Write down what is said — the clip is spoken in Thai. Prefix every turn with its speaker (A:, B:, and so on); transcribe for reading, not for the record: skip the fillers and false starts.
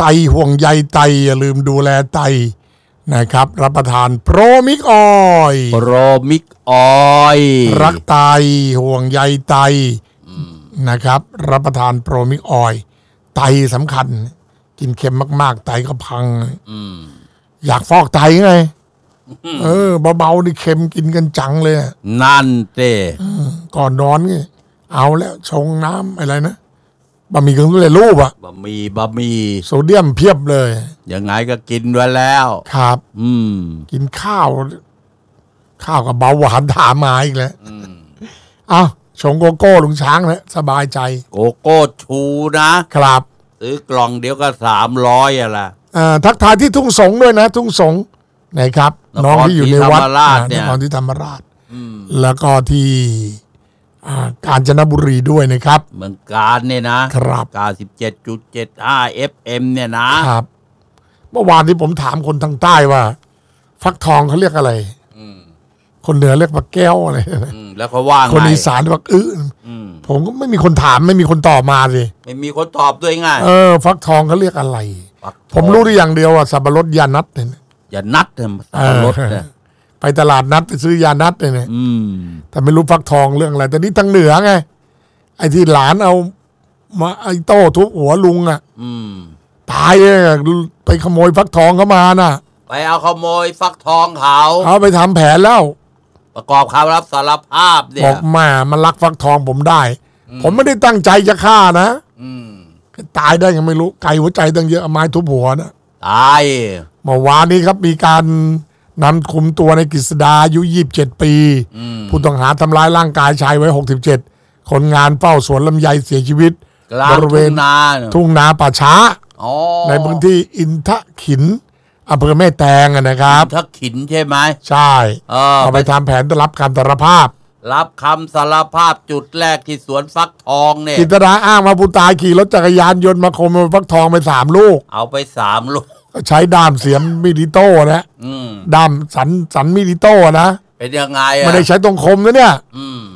A: ห่วงใยไตอย่าลืมดูแลไตนะครับรับประทานโปรมิกออยรักไตห่วงใยไตนะครับรับประทานโปรมิกออยไตสำคัญกินเค็มมากๆไตก็พังอยากฟอกไตไงเบาๆนี่เค็มกินกันจังเลย
B: นั่นเต้
A: ก่อนนอนไงเอาแล้วชงน้ำอะไรนะบะหมี่กึ่งสำเร็จรูปอะ
B: บะหมี่
A: โซเดียมเพียบเลย
B: ยังไงก็กินไว้แล้ว
A: ครับกินข้าวกับเบาหวานถามมาอีกแล้วอ้าวชงโกโก้ลุงช้างนะสบายใจ
B: โกโก้ชูนะครับซื้อกล่องเดียวก็300อะล่ะ
A: ทักทายที่ทุ่งสงด้วยนะทุ่งสงนะครับน้องที่อยู่ในวัดนครที่ธรรมราชแล้วก็ที่กาญจนบุรีด้วยนะครับ
B: เมืองกาญเนี่ยนะครับ97.75 FM เนี่ยนะครับ
A: เมื่อวานที่ผมถามคนทางใต้ว่าฟักทองเขาเรียกอะไรคนเหนือเรียกว่าแก้วอะไร
B: แล้วเขาว่าไง
A: คนอีสานว่าผมก็ไม่มีคนถามไม่มีคนตอบมาสิ
B: ไม่มีคนตอบด้วยไง
A: ฟักทองเขาเรียกอะไรผมรู้ได้อย่างเดียวว่าสับปะรดยานัดเนี่ย
B: ยานัดเนี่ยสับปะรดเนี่ย
A: ไปตลาดนัดไปซื้อยานัดเนี่ยแต่ไม่รู้ฟักทองเรื่องอะไรแต่นี่ทางเหนือไงไอ้ที่หลานเอามาไอ้โต้ทุบหัวลุงตายเลยไปขโมยฟักทองเขามาน่ะ
B: ไปเอาขโมยฟักทองเขา
A: ไปทำแผนแล้ว
B: ประกอบคำรับสารภาพเนี่ย
A: บอกมามันลักฟักทองผมได้ผมไม่ได้ตั้งใจจะฆ่านะตายได้ยังไม่รู้ไก่หัวใจตั้งเยอะไม้ทุบหัวนะ
B: ตาย
A: เมื่อวานนี้ครับมีการนำคุมตัวในกฤษดาอายุ27 ปีผู้ต้องหาทำร้ายร่างกายชายไว้67คนงานเฝ้าสวนลำไยเสียชีวิต
B: บริเวณ
A: ทุ่งนาป่าช้าในพื้นที่อินทขินอำเภอแม่แตงนะครับ
B: อินทขินใช่ไหม
A: ใช่เอาไปทำแผนรับคำสารภาพ
B: รับคำสารภาพจุดแรกที่สวนฟักทองเนี่ย
A: กิตนาอ้างมาผู้ตายขี่รถจักรยานยนต์มาขโมยฟักทองไป3 ลูก
B: เอาไป3 ลูก
A: ใช้ด้ามเสียมมิลิโต้นะด้ามสันมิลิโต้นะ
B: เป็นยังไง
A: ไม่ได้ใช้ตรงคมนะเนี่ย